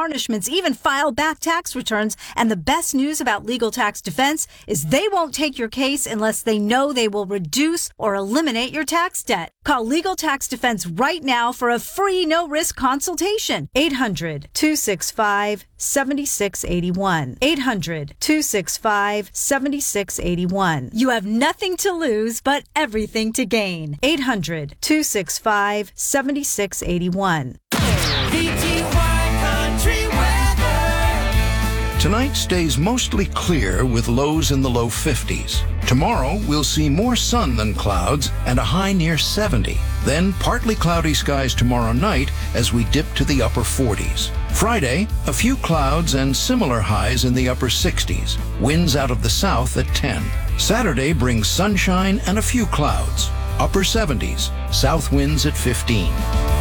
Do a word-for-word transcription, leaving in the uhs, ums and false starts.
garnishments, even file back tax returns. And the best news about Legal Tax Defense is they won't take your case unless they know they will reduce or eliminate your tax debt. Call Legal Tax Defense right now for a free no-risk consultation. eight hundred, two six five, seven six eight one. eight hundred, two six five, seven six eight one. You have nothing to lose, but everything to gain. eight hundred, two six five, seven six eight one. Tonight stays mostly clear with lows in the low fifties. Tomorrow, we'll see more sun than clouds and a high near seventy. Then partly cloudy skies tomorrow night as we dip to the upper forties. Friday, a few clouds and similar highs in the upper sixties. Winds out of the south at ten. Saturday brings sunshine and a few clouds. Upper seventies. South winds at fifteen.